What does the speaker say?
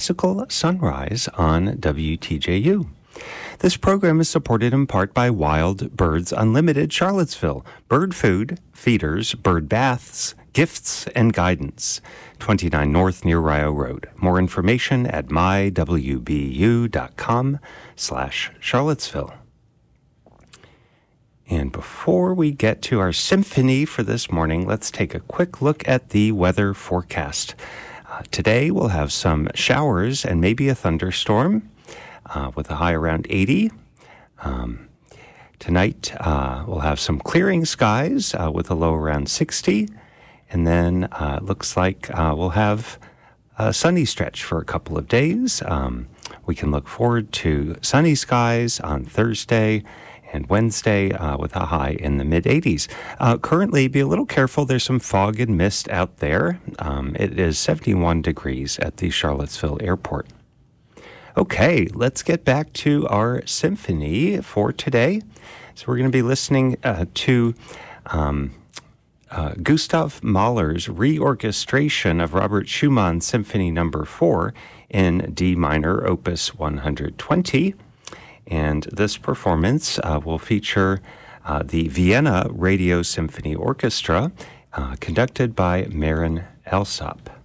Classical Sunrise on WTJU. This program is supported in part by Wild Birds Unlimited Charlottesville, bird food, feeders, bird baths, gifts, and guidance. 29 North near Rio Road. More information at mywbu.com/Charlottesville. And before we get to our symphony for this morning, let's take a quick look at the weather forecast. Today we'll have some showers and maybe a thunderstorm with a high around 80. Tonight we'll have some clearing skies with a low around 60. And then it looks like we'll have a sunny stretch for a couple of days. We can look forward to sunny skies on Thursday and Wednesday with a high in the mid-80s. Currently, be a little careful. There's some fog and mist out there. It is 71 degrees at the Charlottesville airport. Okay, let's get back to our symphony for today. So we're going to be listening to Gustav Mahler's reorchestration of Robert Schumann Symphony No. 4 in D minor, Opus 120. And this performance will feature the Vienna Radio Symphony Orchestra, conducted by Marin Alsop.